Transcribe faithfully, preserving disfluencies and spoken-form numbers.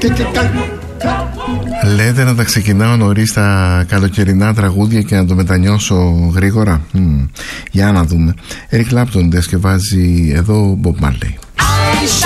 Λέτε να τα ξεκινάω νωρίς τα καλοκαιρινά τραγούδια και να το μετανιώσω γρήγορα. Mm. Για να δούμε. Eric Clapton διασκευάζει εδώ Bob Marley.